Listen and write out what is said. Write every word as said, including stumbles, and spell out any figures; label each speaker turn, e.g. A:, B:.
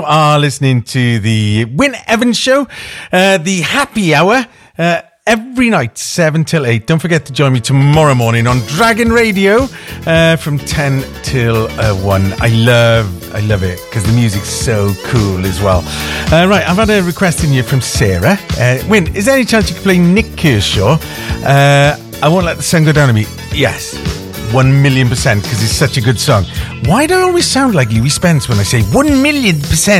A: Are listening to the Wyn Evans Show, uh, the happy hour, uh, every night, seven till eight. Don't forget to join me tomorrow morning on Dragon Radio uh, from ten till one. I love, I love it because the music's so cool as well. Uh, right, I've had a request in here from Sarah. Uh, Wyn, is there any chance you could play Nick Kershaw? Uh, I Won't Let the Sun Go Down on Me. Yes. One million percent, because it's such a good song. Why do I always sound like Louis Spence when I say one million percent?